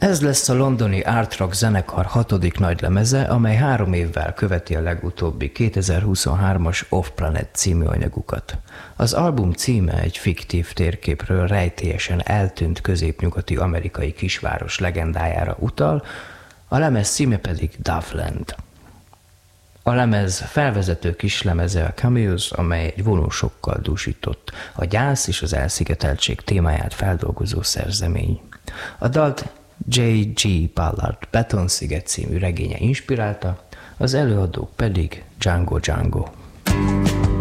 Ez lesz a londoni Art Rock zenekar 6. nagylemeze, amely 3 évvel követi a legutóbbi 2023-as Off Planet című anyagukat. Az album címe egy fiktív térképről rejtélyesen eltűnt középnyugati amerikai kisváros legendájára utal, a lemez címe pedig Duffland. A lemez felvezető kislemeze a Camels, amely egy vonósokkal dúsított, a gyász és az elszigeteltség témáját feldolgozó szerzemény. A dalt J.G. Ballard Beton-sziget című regénye inspirálta, az előadók pedig Django Django.